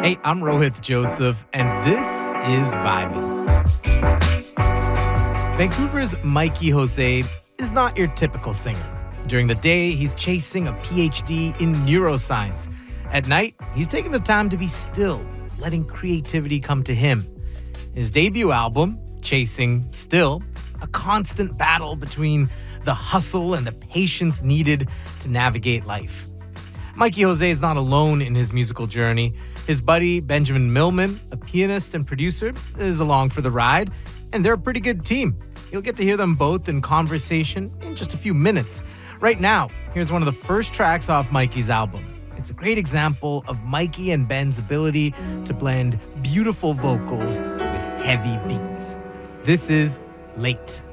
Hey, I'm Rohit Joseph, and this is Vibin'. Vancouver's Mikey Jose is not your typical singer. During the day, he's chasing a PhD in neuroscience. At night, he's taking the time to be still, letting creativity come to him. His debut album, Chasing Still, a constant battle between the hustle and the patience needed to navigate life. Mikey Jose is not alone in his musical journey. His buddy, Benjamin Millman, a pianist and producer, is along for the ride, and they're a pretty good team. You'll get to hear them both in conversation in just a few minutes. Right now, here's one of the first tracks off Mikey's album. It's a great example of Mikey and Ben's ability to blend beautiful vocals with heavy beats. This is Late.